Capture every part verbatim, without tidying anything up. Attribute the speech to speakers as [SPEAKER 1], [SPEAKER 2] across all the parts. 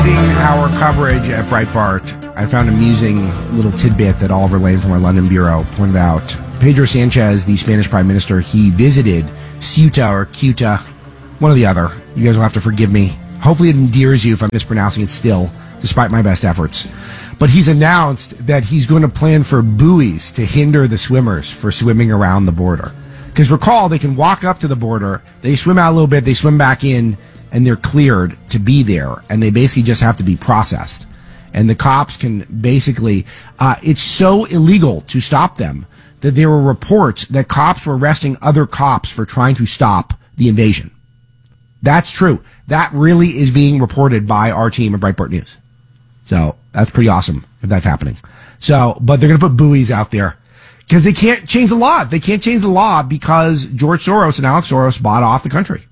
[SPEAKER 1] conducting our coverage at Breitbart, I found an amusing little tidbit that Oliver Lane from our London bureau pointed out. Pedro Sanchez, the Spanish prime minister, he visited Ceuta or Ceuta, one or the other. You guys will have to forgive me. Hopefully it endears you if I'm mispronouncing it still, despite my best efforts. But he's announced that he's going to plan for buoys to hinder the swimmers for swimming around the border. Because recall, they can walk up to the border, they swim out a little bit, they swim back in, and they're cleared to be there. And they basically just have to be processed. And the cops can basically, uh, it's so illegal to stop them that there were reports that cops were arresting other cops for trying to stop the invasion. That's true. That really is being reported by our team at Breitbart News. So that's pretty awesome if that's happening. So, but they're going to put buoys out there because they can't change the law. They can't change the law because George Soros and Alex Soros bought off the country.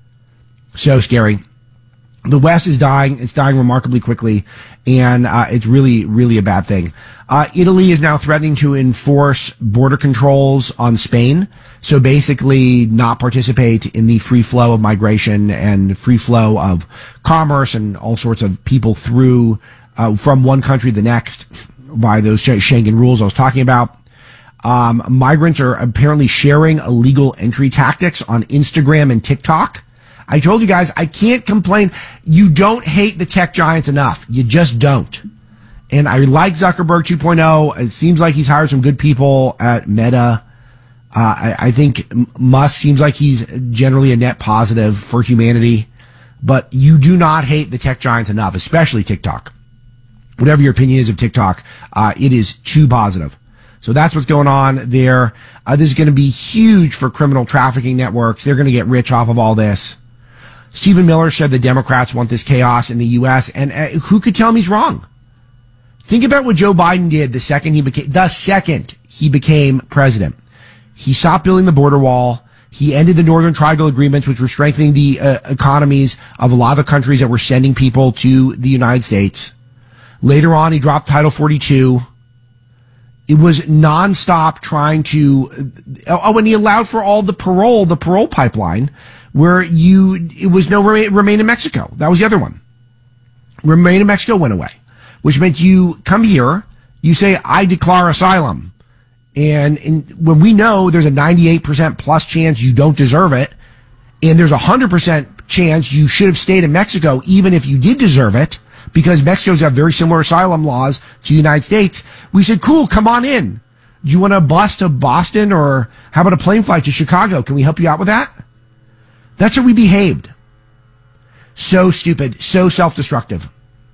[SPEAKER 1] So scary. The West is dying. It's dying remarkably quickly, and uh, it's really, really a bad thing. Uh, Italy is now threatening to enforce border controls on Spain. So basically not participate in the free flow of migration and free flow of commerce and all sorts of people through uh, from one country to the next by those Schengen rules I was talking about. Um, migrants are apparently sharing illegal entry tactics on Instagram and TikTok. I told you guys, I can't complain. You don't hate the tech giants enough. You just don't. And I like Zuckerberg two point oh. It seems like he's hired some good people at Meta. Uh, I, I think Musk seems like he's generally a net positive for humanity. But you do not hate the tech giants enough, especially TikTok. Whatever your opinion is of TikTok, uh, it is too positive. So that's what's going on there. Uh, this is going to be huge for criminal trafficking networks. They're going to get rich off of all this. Stephen Miller said the Democrats want this chaos in the U S, and uh, who could tell him he's wrong? Think about what Joe Biden did the second he became, the second he became president. He stopped building the border wall. He ended the Northern Triangle agreements, which were strengthening the uh, economies of a lot of the countries that were sending people to the United States. Later on, he dropped Title forty-two. It was nonstop trying to, oh, and he allowed for all the parole, the parole pipeline, where you, it was no remain, remain in Mexico. That was the other one. Remain in Mexico went away, which meant you come here, you say, I declare asylum. And, and when we know there's a ninety-eight percent plus chance you don't deserve it, and there's a one hundred percent chance you should have stayed in Mexico even if you did deserve it, because Mexico's have very similar asylum laws to the United States, we said, cool, come on in. Do you want a bus to Boston, or how about a plane flight to Chicago? Can we help you out with that? That's how we behaved. So stupid, so self-destructive.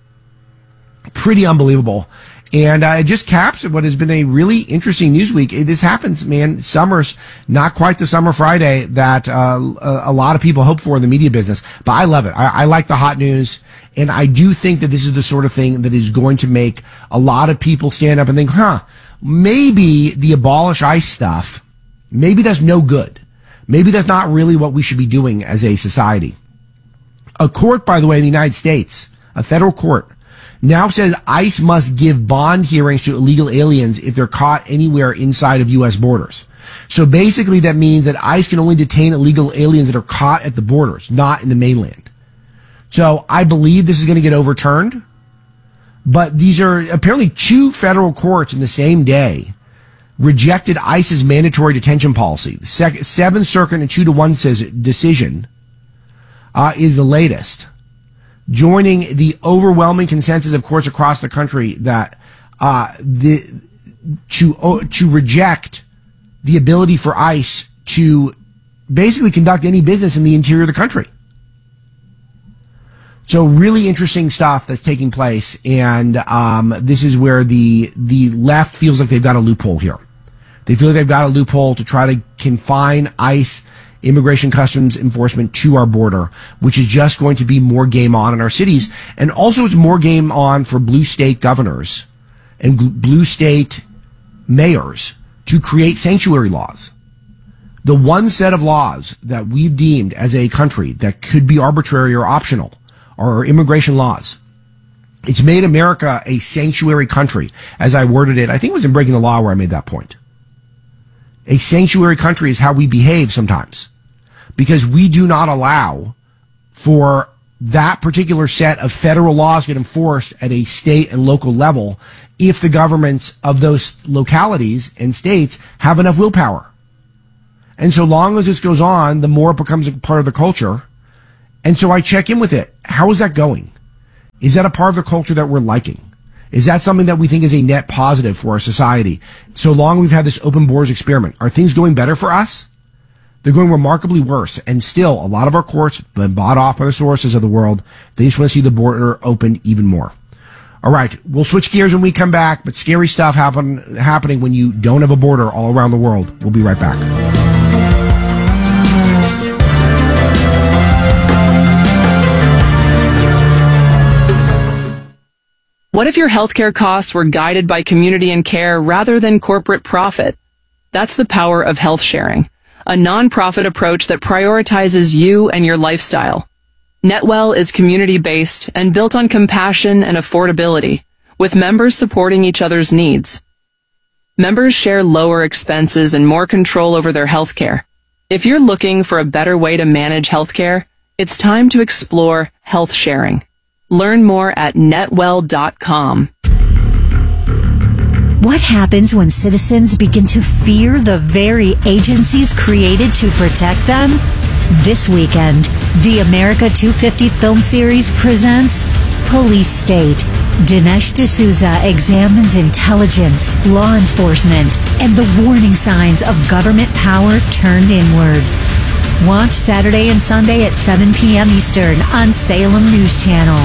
[SPEAKER 1] Pretty unbelievable. And uh, it just caps what has been a really interesting news week. This happens, man. Summer's not quite the summer Friday that uh, a lot of people hope for in the media business. But I love it. I, I like the hot news. And I do think that this is the sort of thing that is going to make a lot of people stand up and think, huh, maybe the abolish ICE stuff, maybe that's no good. Maybe that's not really what we should be doing as a society. A court, by the way, in the United States, a federal court, now says ICE must give bond hearings to illegal aliens if they're caught anywhere inside of U S borders. So basically that means that ICE can only detain illegal aliens that are caught at the borders, not in the mainland. So I believe this is going to get overturned, but these are apparently two federal courts in the same day rejected ICE's mandatory detention policy. The sec- Seventh Circuit and two to one says decision uh, is the latest, joining the overwhelming consensus of courts across the country that uh, the to uh, to reject the ability for ICE to basically conduct any business in the interior of the country. So really interesting stuff that's taking place, and um, this is where the the left feels like they've got a loophole here. They feel like they've got a loophole to try to confine ICE, immigration customs enforcement, to our border, which is just going to be more game on in our cities. And also it's more game on for blue state governors and gl- blue state mayors to create sanctuary laws. The one set of laws that we've deemed as a country that could be arbitrary or optional are immigration laws. It's made America a sanctuary country, as I worded it. I think it was in Breaking the Law where I made that point. A sanctuary country is how we behave sometimes, because we do not allow for that particular set of federal laws get enforced at a state and local level if the governments of those localities and states have enough willpower. And so long as this goes on, the more it becomes a part of the culture. And so I check in with it. How is that going? Is that a part of the culture that we're liking? Is that something that we think is a net positive for our society? So long we've had this open borders experiment. Are things going better for us? They're going remarkably worse. And still, a lot of our courts have been bought off by the Soroses of the world. They just want to see the border open even more. All right, we'll switch gears when we come back, but scary stuff happen, happening when you don't have a border all around the world. We'll be right back.
[SPEAKER 2] What if your healthcare costs were guided by community and care rather than corporate profit? That's the power of health sharing, a nonprofit approach that prioritizes you and your lifestyle. NetWell is community-based and built on compassion and affordability, with members supporting each other's needs. Members share lower expenses and more control over their healthcare. If you're looking for a better way to manage healthcare, it's time to explore health sharing. Learn more at netwell dot com.
[SPEAKER 3] What happens when citizens begin to fear the very agencies created to protect them? This weekend, the America two fifty film series presents Police State. Dinesh D'Souza examines intelligence, law enforcement, and the warning signs of government power turned inward. Watch Saturday and Sunday at seven p.m. Eastern on Salem News Channel.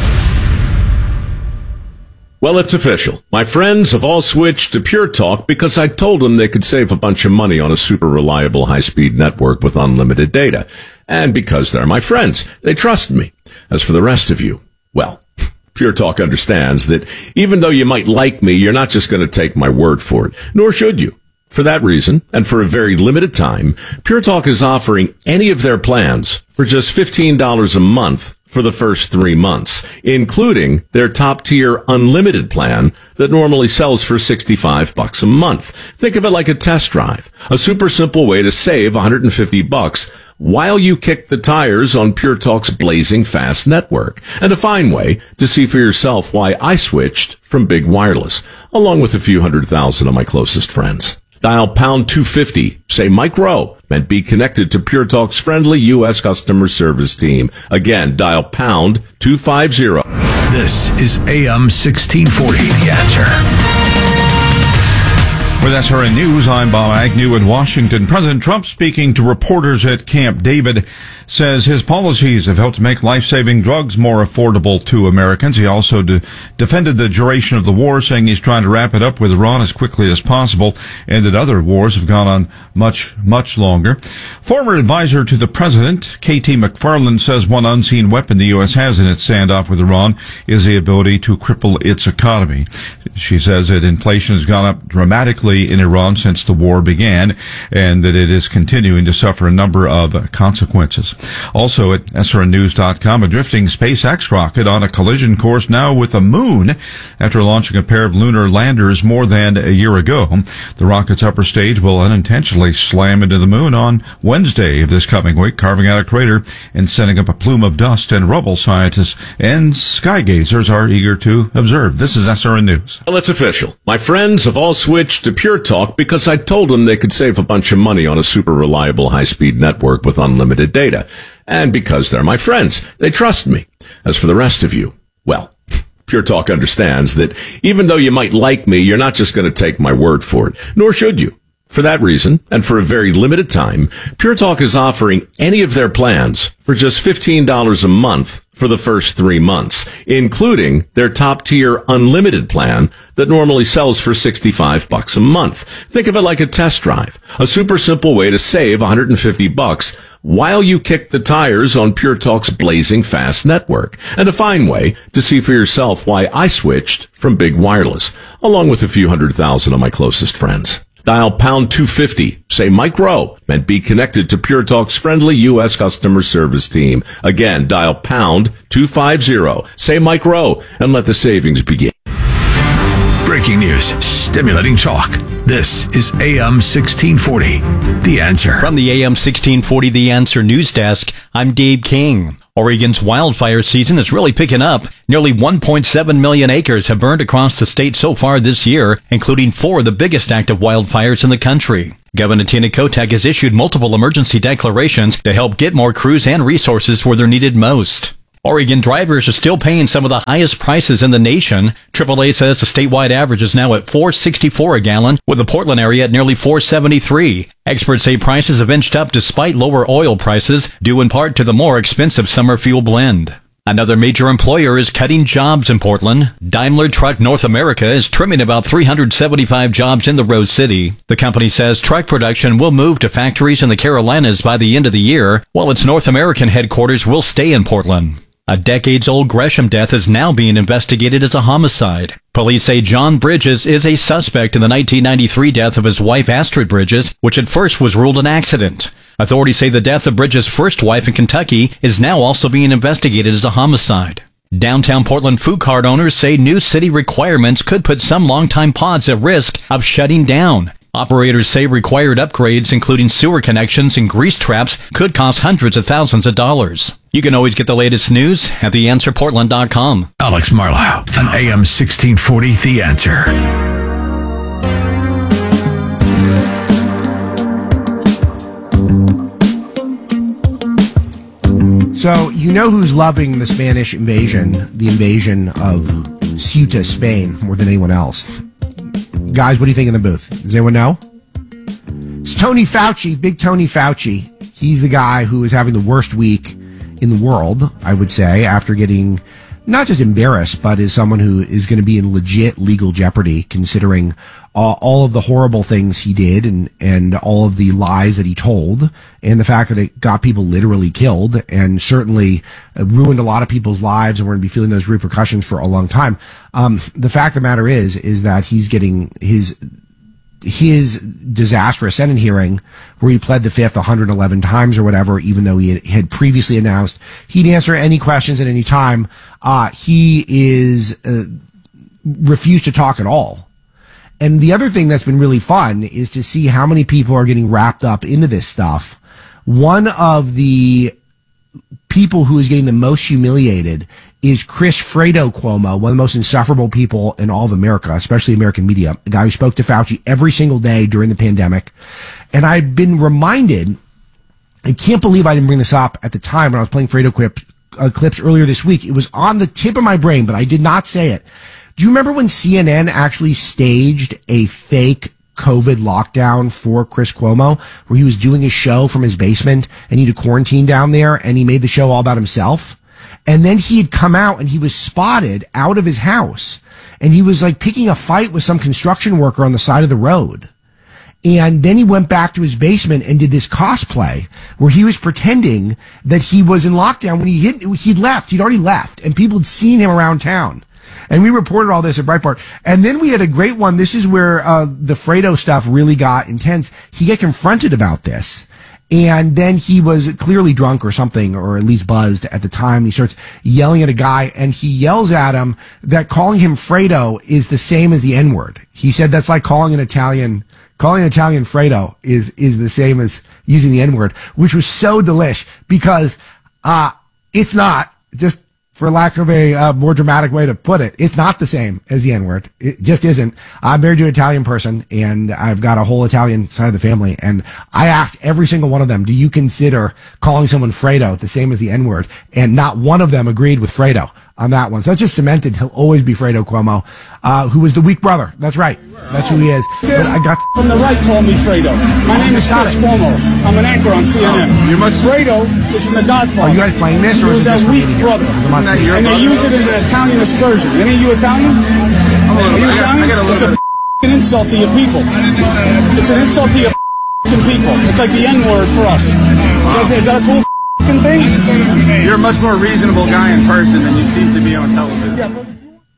[SPEAKER 4] Well, it's official. My friends have all switched to Pure Talk because I told them they could save a bunch of money on a super reliable high-speed network with unlimited data. And because they're my friends, they trust me. As for the rest of you, well, Pure Talk understands that even though you might like me, you're not just going to take my word for it, nor should you. For that reason, and for a very limited time, Pure Talk is offering any of their plans for just fifteen dollars a month for the first three months, including their top-tier unlimited plan that normally sells for sixty-five bucks a month. Think of it like a test drive, a super simple way to save one hundred fifty bucks while you kick the tires on Pure Talk's blazing fast network, and a fine way to see for yourself why I switched from Big Wireless, along with a few hundred thousand of my closest friends. Dial pound two fifty, say Mike Rowe, and be connected to Pure Talk's friendly U S customer service team. Again, dial pound two fifty.
[SPEAKER 5] This is A M sixteen forty. The Answer.
[SPEAKER 6] With S R N News, I'm Bob Agnew in Washington. President Trump, speaking to reporters at Camp David, says his policies have helped make life-saving drugs more affordable to Americans. He also de- defended the duration of the war, saying he's trying to wrap it up with Iran as quickly as possible, and that other wars have gone on much, much longer. Former advisor to the president, K T McFarland, says one unseen weapon the U S has in its standoff with Iran is the ability to cripple its economy. She says that inflation has gone up dramatically in Iran since the war began, and that it is continuing to suffer a number of consequences. Also at S R N news dot com, a drifting SpaceX rocket on a collision course now with the moon after launching a pair of lunar landers more than a year ago. The rocket's upper stage will unintentionally slam into the moon on Wednesday of this coming week, carving out a crater and sending up a plume of dust and rubble. Scientists and skygazers are eager to observe. This is S R N News.
[SPEAKER 4] Well, it's official. My friends have all switched to Pure Talk because I told them they could save a bunch of money on a super reliable high-speed network with unlimited data. And because they're my friends, they trust me. As for the rest of you, well, Pure Talk understands that even though you might like me, you're not just going to take my word for it, nor should you. For that reason, and for a very limited time, Pure Talk is offering any of their plans for just fifteen dollars a month for the first three months, including their top-tier unlimited plan that normally sells for sixty-five bucks a month. Think of it like a test drive, a super simple way to save one hundred fifty bucks while you kick the tires on Pure Talk's blazing fast network, and a fine way to see for yourself why I switched from Big Wireless, along with a few hundred thousand of my closest friends. Dial pound two fifty, say Mike Rowe, and be connected to Pure Talk's friendly U S customer service team. Again, dial pound two fifty, say Mike Rowe, and let the savings begin.
[SPEAKER 5] Breaking news, stimulating talk. This is A M sixteen forty, The Answer.
[SPEAKER 7] From the A M sixteen forty The Answer news desk, I'm Dave King. Oregon's wildfire season is really picking up. Nearly one point seven million acres have burned across the state so far this year, including four of the biggest active wildfires in the country. Governor Tina Kotek has issued multiple emergency declarations to help get more crews and resources where they're needed most. Oregon drivers are still paying some of the highest prices in the nation. triple A says the statewide average is now at four dollars and sixty-four cents a gallon, with the Portland area at nearly four dollars and seventy-three cents. Experts say prices have inched up despite lower oil prices, due in part to the more expensive summer fuel blend. Another major employer is cutting jobs in Portland. Daimler Truck North America is trimming about three hundred seventy-five jobs in the Rose City. The company says truck production will move to factories in the Carolinas by the end of the year, while its North American headquarters will stay in Portland. A decades-old Gresham death is now being investigated as a homicide. Police say John Bridges is a suspect in the nineteen ninety-three death of his wife Astrid Bridges, which at first was ruled an accident. Authorities say the death of Bridges' first wife in Kentucky is now also being investigated as a homicide. Downtown Portland food cart owners say new city requirements could put some longtime pods at risk of shutting down. Operators say required upgrades, including sewer connections and grease traps, could cost hundreds of thousands of dollars. You can always get the latest news at the answer portland dot com.
[SPEAKER 5] Alex Marlowe on A M sixteen forty, The Answer.
[SPEAKER 1] So, you know who's loving the Spanish invasion, the invasion of Ceuta, Spain, more than anyone else? Guys, what do you think in the booth? Does anyone know? It's Tony Fauci, big Tony Fauci. He's the guy who is having the worst week in the world, I would say, after getting not just embarrassed, but is someone who is going to be in legit legal jeopardy, considering uh, all of the horrible things he did and, and all of the lies that he told, and the fact that it got people literally killed and certainly uh, ruined a lot of people's lives, and we're going to be feeling those repercussions for a long time. Um, the fact of the matter is, is that he's getting his his disastrous Senate hearing where he pled the fifth one hundred eleven times or whatever, even though he had previously announced he'd answer any questions at any time. Uh, he is uh, refused to talk at all. And the other thing that's been really fun is to see how many people are getting wrapped up into this stuff. One of the people who is getting the most humiliated is Chris Fredo Cuomo, one of the most insufferable people in all of America, especially American media, a guy who spoke to Fauci every single day during the pandemic. And I've been reminded, I can't believe I didn't bring this up at the time when I was playing Fredo clip, uh, clips earlier this week. It was on the tip of my brain, but I did not say it. Do you remember when C N N actually staged a fake COVID lockdown for Chris Cuomo, where he was doing his show from his basement and he had to quarantine down there, and he made the show all about himself? And then he had come out and he was spotted out of his house, and he was like picking a fight with some construction worker on the side of the road. And then he went back to his basement and did this cosplay where he was pretending that he was in lockdown when he hit, he'd left. He'd already left, and people had seen him around town. And we reported all this at Breitbart. And then we had a great one. This is where uh, the Fredo stuff really got intense. He got confronted about this. And then he was clearly drunk or something, or at least buzzed at the time. He starts yelling at a guy, and he yells at him that calling him Fredo is the same as the N-word. He said that's like calling an Italian, calling an Italian Fredo is, is the same as using the N-word, which was so delish because, uh, it's not, just for lack of a uh, more dramatic way to put it, it's not the same as the N-word. It just isn't. I'm married to an Italian person, and I've got a whole Italian side of the family, and I asked every single one of them, do you consider calling someone Fredo the same as the N-word? And not one of them agreed with Fredo on that one. So that's just cemented. He'll always be Fredo Cuomo, uh, who was the weak brother. That's right. That's who he is. But I got
[SPEAKER 8] from the right, call me Fredo. My name is Chris Cuomo. I'm an anchor on C N N. You're much Fredo is from The Godfather.
[SPEAKER 1] Are you guys playing this, or
[SPEAKER 8] he
[SPEAKER 1] is
[SPEAKER 8] was
[SPEAKER 1] it
[SPEAKER 8] that
[SPEAKER 1] just
[SPEAKER 8] weak brother? And they use it as an Italian aspersion. Ain't you Italian? Are you Italian? It's a f***ing insult to your people. It's an insult to your f***ing people. It's like the N-word for us. Is that, is that a cool f***ing thing?
[SPEAKER 9] You're a much more reasonable guy in person than you seem to be on television.
[SPEAKER 8] Yeah, but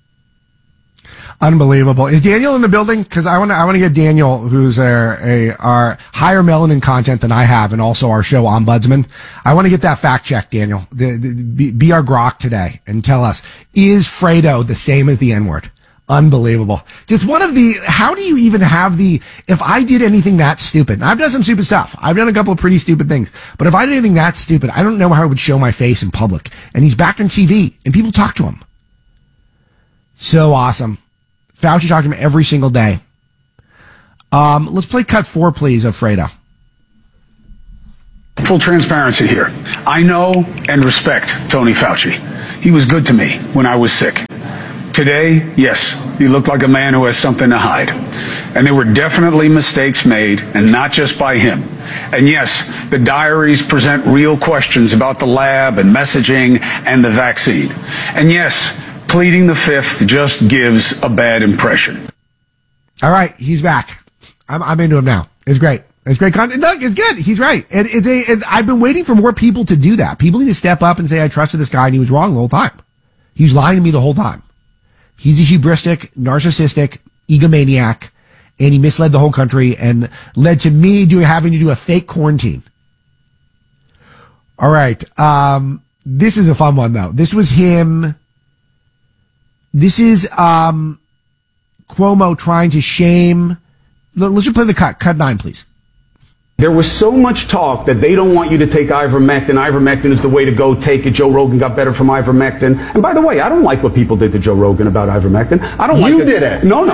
[SPEAKER 1] unbelievable. Is Daniel in the building? Because I want to, I want to get Daniel, who's a, a our higher melanin content than I have, and also our show Ombudsman. I want to get that fact check, Daniel. The, the, be, be our grok today and tell us, is Fredo the same as the N-word? Unbelievable. Just one of the, how do you even have the, if I did anything that stupid, I've done some stupid stuff. I've done a couple of pretty stupid things, but if I did anything that stupid, I don't know how I would show my face in public. And he's back on T V and people talk to him. So awesome. Fauci talked to him every single day. Um, let's play cut four, please, of Fredo.
[SPEAKER 8] Full transparency here. I know and respect Tony Fauci. He was good to me when I was sick. Today, yes, he looked like a man who has something to hide. And there were definitely mistakes made, and not just by him. And yes, the diaries present real questions about the lab and messaging and the vaccine. And yes, pleading the fifth just gives a bad impression.
[SPEAKER 1] All right, he's back. I'm, I'm into him now. It's great. It's great content. Look, it's good. He's right. And it, it, it, I've been waiting for more people to do that. People need to step up and say, I trusted this guy and he was wrong the whole time. He was lying to me the whole time. He's a hubristic, narcissistic, egomaniac, and he misled the whole country and led to me doing, having to do a fake quarantine. All right. Um, this is a fun one, though. This was him. This is um, Cuomo trying to shame. Let's just play the cut. Cut nine, please.
[SPEAKER 10] There was so much talk that they don't want you to take ivermectin. Ivermectin is the way to go. Take it. Joe Rogan got better from ivermectin. And by the way, I don't like what people did to Joe Rogan about ivermectin. I don't like
[SPEAKER 11] You
[SPEAKER 10] it.
[SPEAKER 11] did it.
[SPEAKER 10] No, no.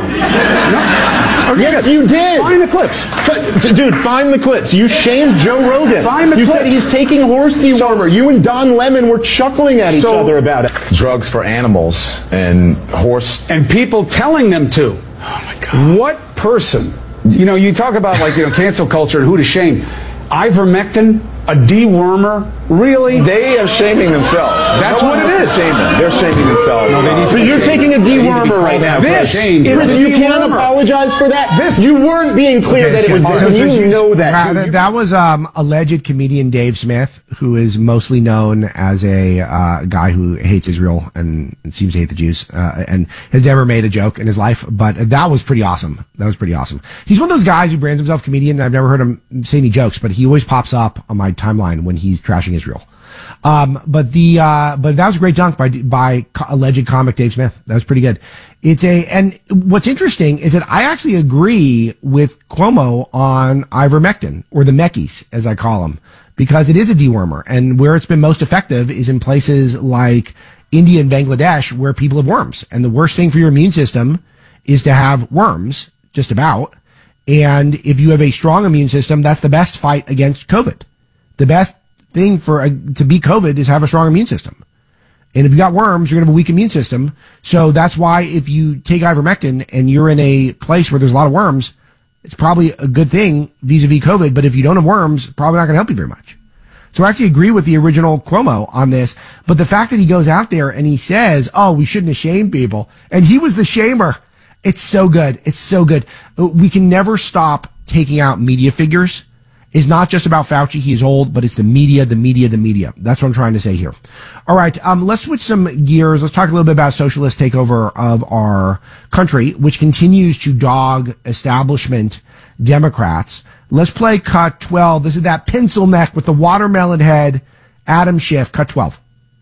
[SPEAKER 10] no. Okay,
[SPEAKER 11] yes, you did.
[SPEAKER 10] Find the clips.
[SPEAKER 11] Dude, find the clips. You shamed Joe Rogan.
[SPEAKER 10] Find the
[SPEAKER 11] you
[SPEAKER 10] clips.
[SPEAKER 11] said he's taking horse dewormer. You and Don Lemon were chuckling at each
[SPEAKER 10] So-
[SPEAKER 11] other about it.
[SPEAKER 12] Drugs for animals and horse.
[SPEAKER 10] And people telling them to. Oh, my God. What person? You know, you talk about, like, you know, cancel culture and who to shame. Ivermectin, a dewormer, really?
[SPEAKER 12] They are shaming themselves.
[SPEAKER 10] That's
[SPEAKER 12] No
[SPEAKER 10] what
[SPEAKER 12] one
[SPEAKER 10] it
[SPEAKER 12] has
[SPEAKER 10] is.
[SPEAKER 12] to shame them. They're shaming themselves.
[SPEAKER 10] No, they need
[SPEAKER 11] So
[SPEAKER 10] to
[SPEAKER 11] you're
[SPEAKER 10] shame.
[SPEAKER 11] taking a
[SPEAKER 10] They need to be
[SPEAKER 11] dewormer
[SPEAKER 10] called
[SPEAKER 11] right now.
[SPEAKER 10] out.
[SPEAKER 11] Chris.
[SPEAKER 10] Shame.
[SPEAKER 11] Chris,
[SPEAKER 10] It's a
[SPEAKER 11] you can't
[SPEAKER 10] dewormer.
[SPEAKER 11] apologize for that. This, you weren't being clear
[SPEAKER 1] Okay,
[SPEAKER 11] that it was
[SPEAKER 1] so-
[SPEAKER 11] this,
[SPEAKER 1] so-
[SPEAKER 11] and
[SPEAKER 1] so
[SPEAKER 11] you
[SPEAKER 1] she's-
[SPEAKER 11] know that.
[SPEAKER 1] uh, that, that was um, alleged comedian Dave Smith, who is mostly known as a uh, guy who hates Israel and seems to hate the Jews, uh, and has never made a joke in his life. But that was pretty awesome. That was pretty awesome. He's one of those guys who brands himself comedian. And I've never heard him say any jokes, but he always pops up on my timeline when he's trashing Israel. Um, but the, uh, but that was a great dunk by, by co- alleged comic Dave Smith. That was pretty good. It's a, and what's interesting is that I actually agree with Cuomo on ivermectin, or the Meckies, as I call them, because it is a dewormer. And where it's been most effective is in places like India and Bangladesh, where people have worms. And the worst thing for your immune system is to have worms, just about. And if you have a strong immune system, that's the best fight against COVID. The best thing for uh, to beat COVID is have a strong immune system. And if you got worms, you're going to have a weak immune system. So that's why if you take ivermectin and you're in a place where there's a lot of worms, it's probably a good thing vis-a-vis COVID. But if you don't have worms, probably not going to help you very much. So I actually agree with the original Cuomo on this. But the fact that he goes out there and he says, oh, we shouldn't have shamed people, and he was the shamer. It's so good. It's so good. We can never stop taking out media figures. It's not just about Fauci. He's old, but it's the media, the media, the media. That's what I'm trying to say here. All right. Um, let's switch some gears. Let's talk a little bit about socialist takeover of our country, which continues to dog establishment Democrats. Let's play cut twelve. This is that pencil neck with the watermelon head, Adam Schiff, cut twelve.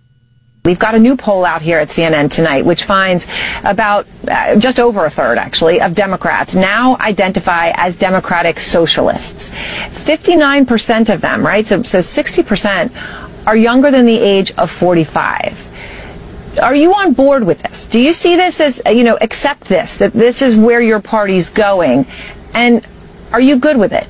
[SPEAKER 13] We've got a new poll out here at C N N tonight, which finds about uh, just over a third, actually, of Democrats now identify as Democratic socialists. fifty-nine percent of them, right? So, so sixty percent are younger than the age of forty-five. Are you on board with this? Do you see this as, you know, accept this, that this is where your party's going? And are you good with it?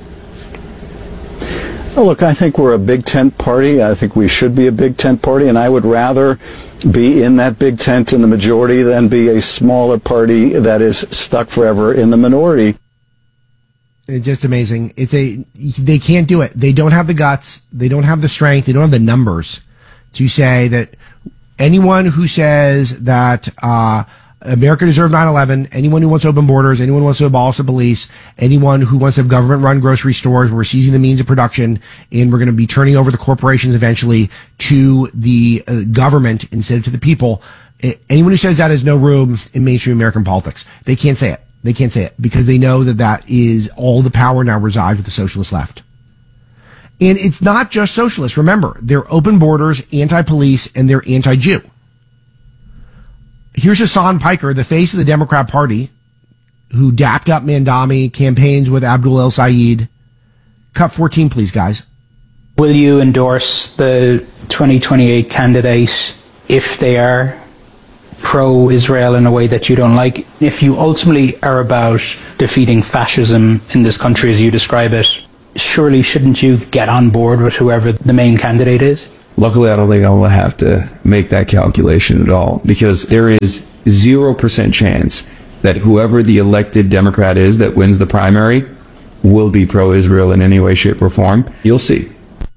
[SPEAKER 14] Well, look, I think we're a big tent party. I think we should be a big tent party, and I would rather be in that big tent in the majority than be a smaller party that is stuck forever in the minority.
[SPEAKER 1] It's just amazing. It's a, they can't do it. They don't have the guts. They don't have the strength. They don't have the numbers to say that anyone who says that, uh, America deserved nine eleven, anyone who wants open borders, anyone who wants to abolish the police, anyone who wants to have government-run grocery stores, we're seizing the means of production, and we're going to be turning over the corporations eventually to the uh, government instead of to the people. Anyone who says that has no room in mainstream American politics. They can't say it. They can't say it because they know that that is all the power now resides with the socialist left. And it's not just socialists. Remember, they're open borders, anti-police, and they're anti-Jew. Here's Hassan Piker, the face of the Democrat Party, who dapped up Mamdani, campaigns with Abdul El Sayed. Cut fourteen, please, guys.
[SPEAKER 15] Will you endorse the twenty twenty-eight candidate if they are pro-Israel in a way that you don't like? If you ultimately are about defeating fascism in this country as you describe it, surely shouldn't you get on board with whoever the main candidate is?
[SPEAKER 16] Luckily, I don't think I will have to make that calculation at all, because there is zero percent chance that whoever the elected Democrat is that wins the primary will be pro-Israel in any way, shape, or form. You'll see.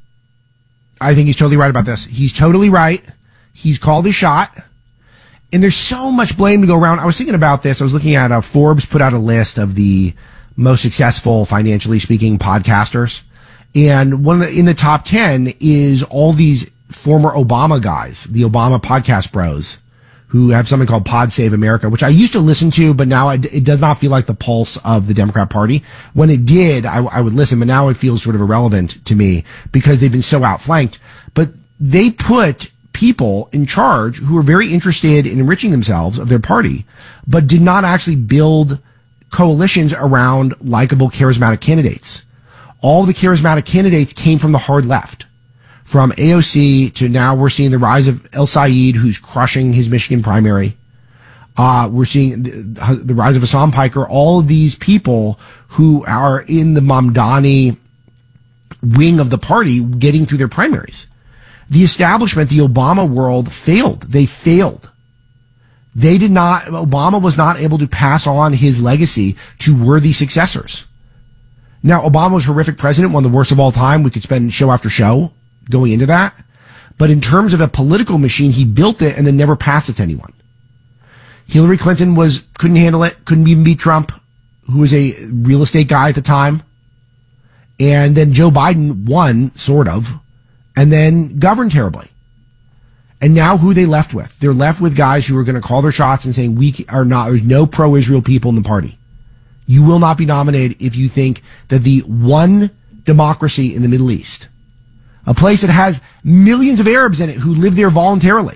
[SPEAKER 1] I think he's totally right about this. He's totally right. He's called his shot. And there's so much blame to go around. I was thinking about this. I was looking at uh, Forbes put out a list of the most successful, financially speaking, podcasters. And one of the, in the top ten is all these former Obama guys, the Obama podcast bros, who have something called Pod Save America, which I used to listen to, but now it, it does not feel like the pulse of the Democrat Party. When it did, I, I would listen, but now it feels sort of irrelevant to me because they've been so outflanked. But they put people in charge who are very interested in enriching themselves of their party, but did not actually build coalitions around likable, charismatic candidates. All the charismatic candidates came from the hard left. From A O C to now we're seeing the rise of El Sayed, who's crushing his Michigan primary. Uh, we're seeing the, the rise of Hassan Piker, all of these people who are in the Mamdani wing of the party getting through their primaries. The establishment, the Obama world failed. They failed. They did not, Obama was not able to pass on his legacy to worthy successors. Now, Obama was a horrific president, one of the worst of all time. We could spend show after show going into that. But in terms of a political machine, he built it and then never passed it to anyone. Hillary Clinton was, couldn't handle it, couldn't even beat Trump, who was a real estate guy at the time. And then Joe Biden won, sort of, and then governed terribly. And now who are they left with? They're left with guys who are going to call their shots and saying, we are not, there's no pro-Israel people in the party. You will not be nominated if you think that the one democracy in the Middle East, a place that has millions of Arabs in it who live there voluntarily,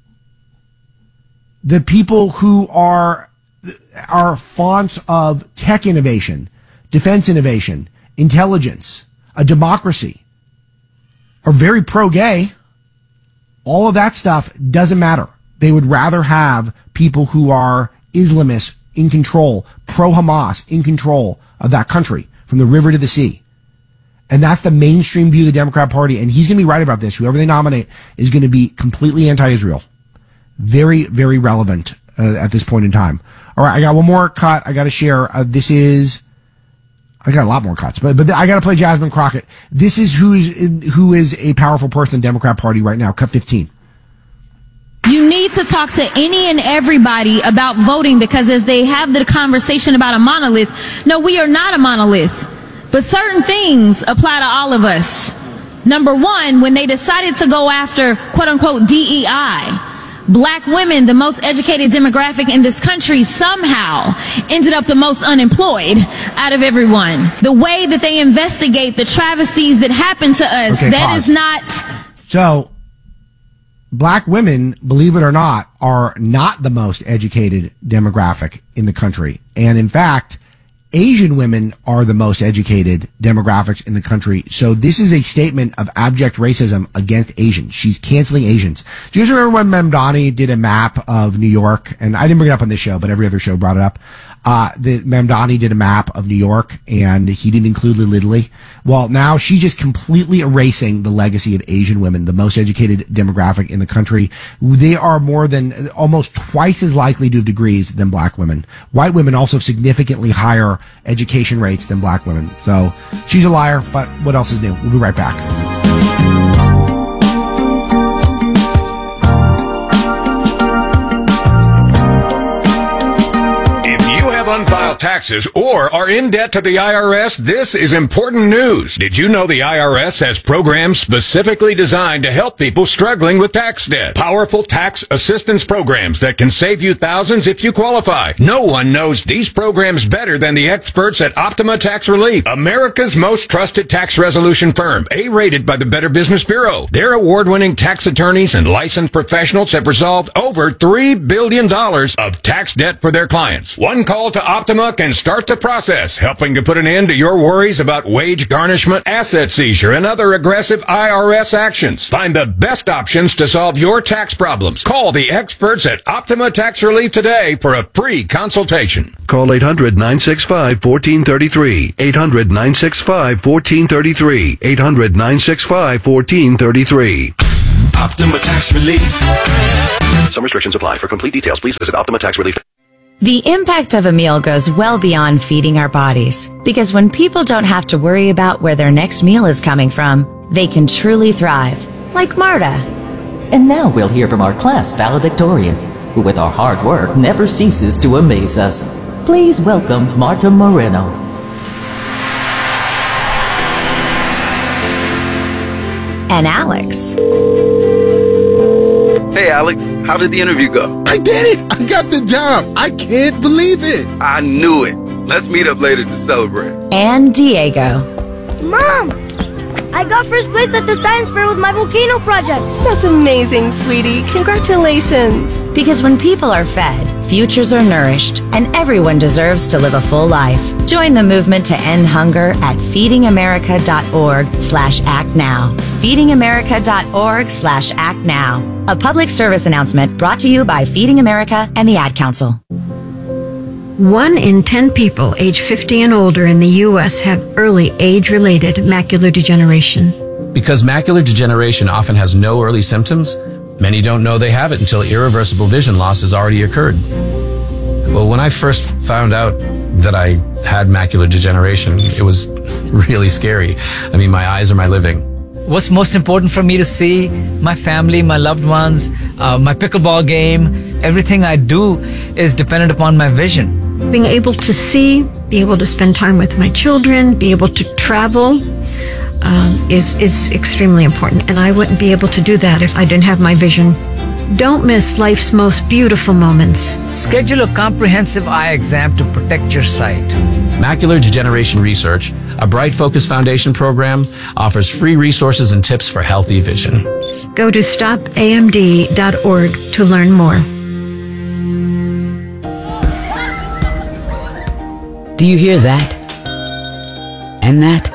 [SPEAKER 1] the people who are, are fonts of tech innovation, defense innovation, intelligence, a democracy, are very pro-gay. All of that stuff doesn't matter. They would rather have people who are Islamists in control, pro-Hamas in control of that country from the river to the sea. And that's the mainstream view of the Democrat Party. And he's going to be right about this. Whoever they nominate is going to be completely anti-Israel. Very, very relevant uh, at this point in time. All right, I got one more cut I got to share. Uh, this is, I got a lot more cuts, but but I got to play Jasmine Crockett. This is who's who is a powerful person in the Democrat Party right now. Cut fifteen.
[SPEAKER 17] You need to talk to any and everybody about voting, because as they have the conversation about a monolith, no, we are not a monolith. But certain things apply to all of us. Number one, when they decided to go after quote unquote D E I, black women, the most educated demographic in this country, somehow ended up the most unemployed out of everyone. The way that they investigate the travesties that happen to us,
[SPEAKER 1] okay,
[SPEAKER 17] that
[SPEAKER 1] pause.
[SPEAKER 17] is not...
[SPEAKER 1] So, black women, believe it or not, are not the most educated demographic in the country. And in fact, Asian women are the most educated demographics in the country. So this is a statement of abject racism against Asians. She's canceling Asians. Do you guys remember when Mamdani did a map of New York? And I didn't bring it up on this show, but every other show brought it up. Uh, the Mamdani did a map of New York, and he didn't include Little Italy. Well, now she's just completely erasing the legacy of Asian women, the most educated demographic in the country. They are more than, almost twice as likely to have degrees than black women. White women also have significantly higher education rates than black women. So she's a liar, but what else is new? We'll be right back.
[SPEAKER 18] If you have unfired file taxes or are in debt to the I R S, this is important news. Did you know the I R S has programs specifically designed to help people struggling with tax debt? Powerful tax assistance programs that can save you thousands if you qualify. No one knows these programs better than the experts at Optima Tax Relief, America's most trusted tax resolution firm, A-rated by the Better Business Bureau. Their award-winning tax attorneys and licensed professionals have resolved over three billion dollars of tax debt for their clients. One call to Optima can start the process, helping to put an end to your worries about wage garnishment, asset seizure, and other aggressive I R S actions. Find the best options to solve your tax problems. Call the experts at Optima Tax Relief today for a free consultation.
[SPEAKER 19] Call eight hundred, nine six five, one four three three. eight hundred, nine six five, one four three three. eight hundred, nine six five, one four three three.
[SPEAKER 20] Optima Tax Relief.
[SPEAKER 21] Some restrictions apply. For complete details, please visit Optima Tax Relief.
[SPEAKER 22] The impact of a meal goes well beyond feeding our bodies. Because when people don't have to worry about where their next meal is coming from, they can truly thrive. Like Marta.
[SPEAKER 23] And now we'll hear from our class valedictorian, who with our hard work never ceases to amaze us. Please welcome Marta Moreno.
[SPEAKER 22] And Alex.
[SPEAKER 9] Hey, Alex, how did the interview go?
[SPEAKER 24] I did it! I got the job! I can't believe it!
[SPEAKER 9] I knew it. Let's meet up later to celebrate.
[SPEAKER 22] And Diego.
[SPEAKER 25] Mom! I got first place at the science fair with my volcano project.
[SPEAKER 26] That's amazing, sweetie. Congratulations.
[SPEAKER 22] Because when people are fed, futures are nourished, and everyone deserves to live a full life. Join the movement to end hunger at feedingamerica.org slash act now. feedingamerica.org slash act now. A public service announcement brought to you by Feeding America and the Ad Council.
[SPEAKER 27] One in ten people age fifty and older in the U S have early age-related macular degeneration.
[SPEAKER 28] Because macular degeneration often has no early symptoms, many don't know they have it until irreversible vision loss has already occurred. Well, when I first found out that I had macular degeneration, it was really scary. I mean, my eyes are my living.
[SPEAKER 29] What's most important for me to see? My family, my loved ones, uh, my pickleball game. Everything I do is dependent upon my vision.
[SPEAKER 27] Being able to see, be able to spend time with my children, be able to travel um, is, is extremely important. And I wouldn't be able to do that if I didn't have my vision. Don't miss life's most beautiful moments.
[SPEAKER 29] Schedule a comprehensive eye exam to protect your sight.
[SPEAKER 28] Macular Degeneration Research, a Bright Focus Foundation program, offers free resources and tips for healthy vision.
[SPEAKER 27] Go to stop A M D dot org to learn more.
[SPEAKER 30] Do you hear that? And that?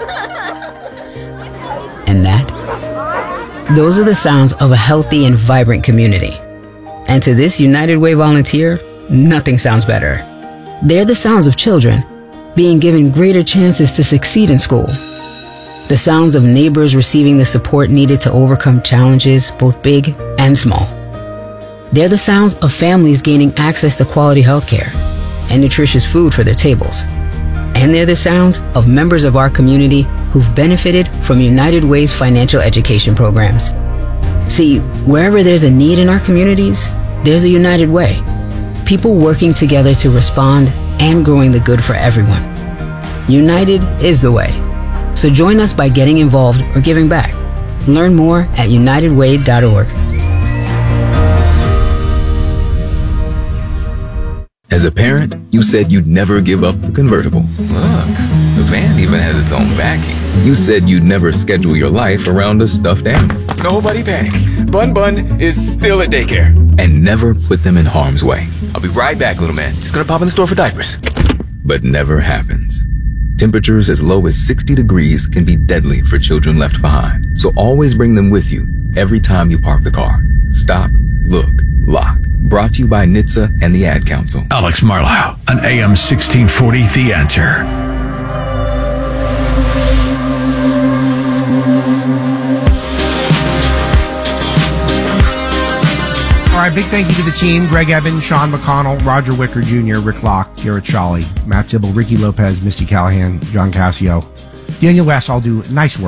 [SPEAKER 30] And that? Those are the sounds of a healthy and vibrant community. And to this United Way volunteer, nothing sounds better. They're the sounds of children being given greater chances to succeed in school. The sounds of neighbors receiving the support needed to overcome challenges, both big and small. They're the sounds of families gaining access to quality health care and nutritious food for their tables. And they're the sounds of members of our community who've benefited from United Way's financial education programs. See, wherever there's a need in our communities, there's a United Way. People working together to respond and growing the good for everyone. United is the way. So join us by getting involved or giving back. Learn more at united way dot org.
[SPEAKER 31] As a parent, you said you'd never give up the convertible. Look, the van even has its own backing. You said you'd never schedule your life around a stuffed animal. Nobody panic. Bun Bun is still at daycare. And never put them in harm's way. I'll be right back, little man. Just gonna pop in the store for diapers. But never happens. Temperatures as low as sixty degrees can be deadly for children left behind. So always bring them with you every time you park the car. Stop, look, lock. Brought to you by N H T S A and the Ad Council.
[SPEAKER 5] Alex Marlowe on A M sixteen forty, The Answer.
[SPEAKER 1] All right, big thank you to the team. Greg Evans, Sean McConnell, Roger Wicker Junior, Rick Locke, Garrett Shawley, Matt Sybil, Ricky Lopez, Misty Callahan, John Cassio, Daniel West all do nice work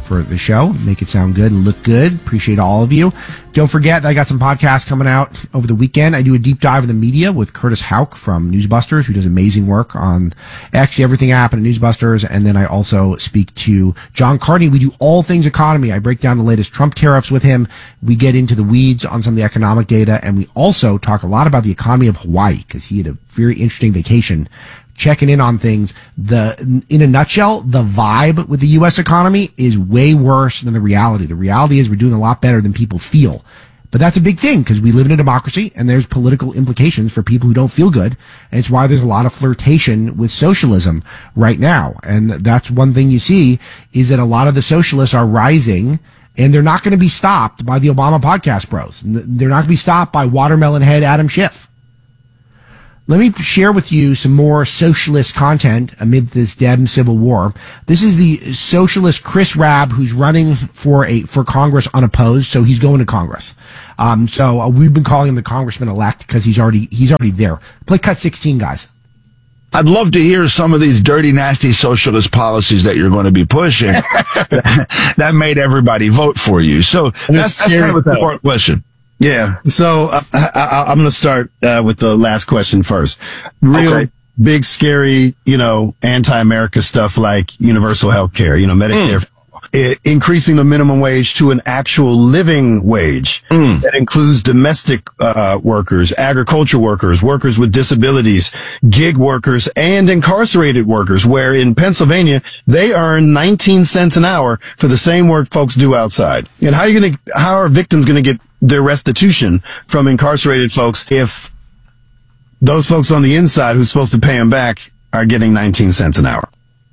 [SPEAKER 1] for the show, make it sound good and look good. Appreciate all of you. Don't forget that I got some podcasts coming out over the weekend. I do a deep dive in the media with Curtis Houck from Newsbusters, who does amazing work on actually everything that happened at Newsbusters. And then I also speak to John Carney. We do all things economy. I break down the latest Trump tariffs with him. We get into the weeds on some of the economic data. And we also talk a lot about the economy of Hawaii, because he had a very interesting vacation checking in on things. The, in a nutshell, the vibe with the U S economy is way worse than the reality. The reality is we're doing a lot better than people feel. But that's a big thing, because we live in a democracy and there's political implications for people who don't feel good. And it's why there's a lot of flirtation with socialism right now. And that's one thing you see, is that a lot of the socialists are rising, and they're not going to be stopped by the Obama podcast bros. They're not going to be stopped by watermelon head Adam Schiff. Let me share with you some more socialist content amid this Dem civil war. This is the socialist Chris Rabb, who's running for a for Congress unopposed, so he's going to Congress. Um, so uh, we've been calling him the congressman-elect because he's already he's already there. Play cut sixteen, guys.
[SPEAKER 2] I'd love to hear some of these dirty, nasty socialist policies that you're going to be pushing that made everybody vote for you. So that's, that's kind of a important question.
[SPEAKER 3] Yeah. So uh, I, I, I'm going to start uh, with the last question first. Real okay. big, scary, you know, anti-America stuff like universal health care, you know, Medicare, mm. it, increasing the minimum wage to an actual living wage mm. that includes domestic uh, workers, agriculture workers, workers with disabilities, gig workers, and incarcerated workers, where in Pennsylvania, they earn nineteen cents an hour for the same work folks do outside. And how are you going to, how are victims going to get their restitution from incarcerated folks if those folks on the inside who's supposed to pay them back are getting nineteen cents an hour?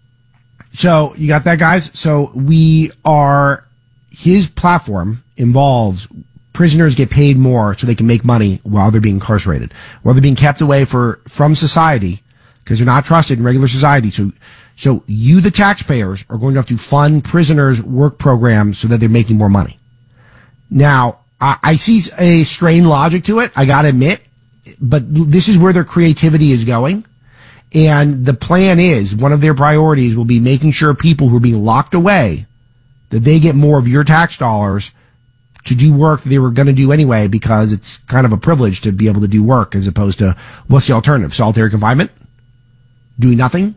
[SPEAKER 1] So you got that, guys? So we are, his platform involves prisoners get paid more so they can make money while they're being incarcerated, while they're being kept away for, from society, because they're not trusted in regular society. So, so you, the taxpayers, are going to have to fund prisoners' work programs so that they're making more money. Now, I see a strained logic to it, I gotta admit, but this is where their creativity is going. And the plan is, one of their priorities will be making sure people who are being locked away, that they get more of your tax dollars to do work that they were going to do anyway, because it's kind of a privilege to be able to do work, as opposed to, what's the alternative? Solitary confinement? Doing nothing?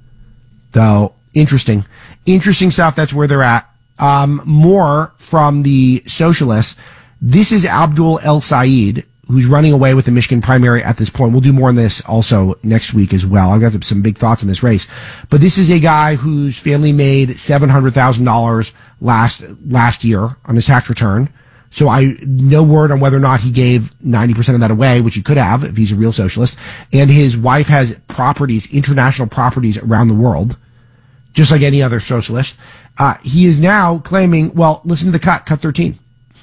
[SPEAKER 1] So, interesting. Interesting stuff, that's where they're at. Um, more from the socialists. This is Abdul El Sayed, who's running away with the Michigan primary at this point. We'll do more on this also next week as well. I've got some big thoughts on this race. But this is a guy whose family made seven hundred thousand dollars last, last year on his tax return. So I, no word on whether or not he gave ninety percent of that away, which he could have if he's a real socialist. And his wife has properties, international properties around the world, just like any other socialist. Uh, he is now claiming, well, listen to the cut, cut thirteen.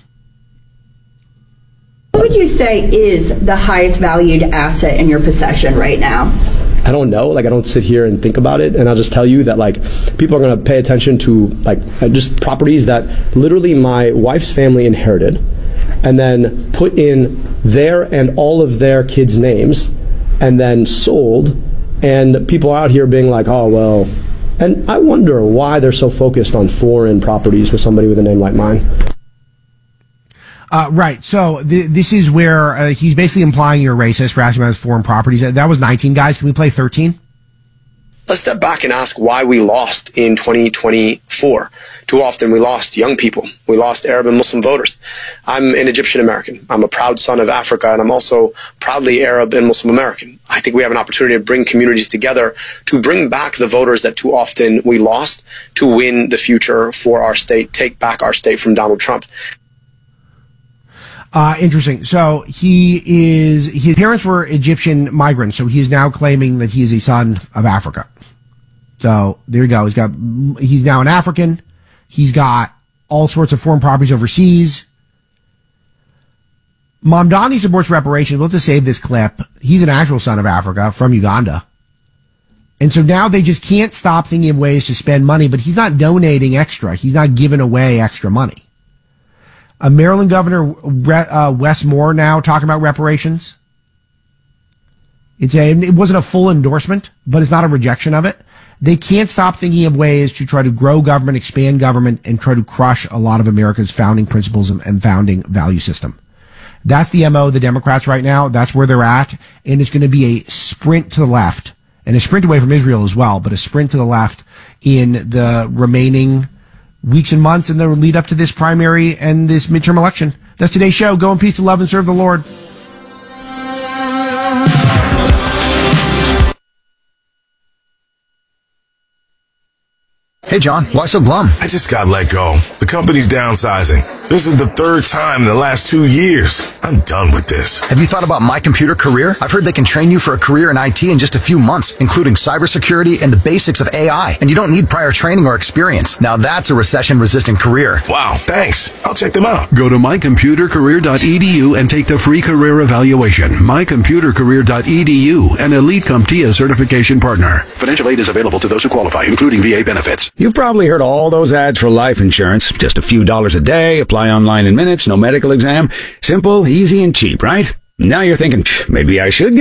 [SPEAKER 4] What would you say is the highest valued asset in your possession right now?
[SPEAKER 6] I don't know. Like, I don't sit here and think about it. And I'll just tell you that, like, people are going to pay attention to, like, just properties that literally my wife's family inherited and then put in their and all of their kids' names and then sold. And people out here being like, oh, well, and I wonder why they're so focused on foreign properties for somebody with a name like mine.
[SPEAKER 1] Uh, right. So th- this is where uh, he's basically implying you're racist for asking about his foreign properties. That was nineteen, guys. Can we play thirteen?
[SPEAKER 7] Let's step back and ask why we lost in twenty twenty-four. Too often we lost young people. We lost Arab and Muslim voters. I'm an Egyptian American. I'm a proud son of Africa, and I'm also proudly Arab and Muslim American. I think we have an opportunity to bring communities together to bring back the voters that too often we lost, to win the future for our state, take back our state from Donald Trump.
[SPEAKER 1] Uh, interesting. So he is, his parents were Egyptian migrants, so he is now claiming that he is a son of Africa. So there you go. He's got, he's now an African. He's got all sorts of foreign properties overseas. Mamdani supports reparations. We'll have to save this clip. He's an actual son of Africa from Uganda. And so now they just can't stop thinking of ways to spend money, but he's not donating extra. He's not giving away extra money. Uh, Maryland Governor uh, Wes Moore now talking about reparations. It's a, it wasn't a full endorsement, but it's not a rejection of it. They can't stop thinking of ways to try to grow government, expand government, and try to crush a lot of America's founding principles and founding value system. That's the M O of the Democrats right now. That's where they're at. And it's going to be a sprint to the left and a sprint away from Israel as well, but a sprint to the left in the remaining weeks and months in the lead up to this primary and this midterm election. That's today's show. Go in peace to love and serve the Lord.
[SPEAKER 8] Hey, John, why so glum?
[SPEAKER 10] I just got let go. The company's downsizing. This is the third time in the last two years. I'm done with this.
[SPEAKER 8] Have you thought about My Computer Career? I've heard they can train you for a career in I T in just a few months, including cybersecurity and the basics of A I. And you don't need prior training or experience. Now that's a recession-resistant career.
[SPEAKER 10] Wow, thanks. I'll check them out.
[SPEAKER 11] Go to my computer career dot e d u and take the free career evaluation. my computer career dot e d u, an Elite CompTIA certification partner. Financial aid is available to those who qualify, including V A benefits.
[SPEAKER 12] You've probably heard all those ads for life insurance. Just a few dollars a day, apply online in minutes, no medical exam. Simple, easy, and cheap, right? Now you're thinking, maybe I should get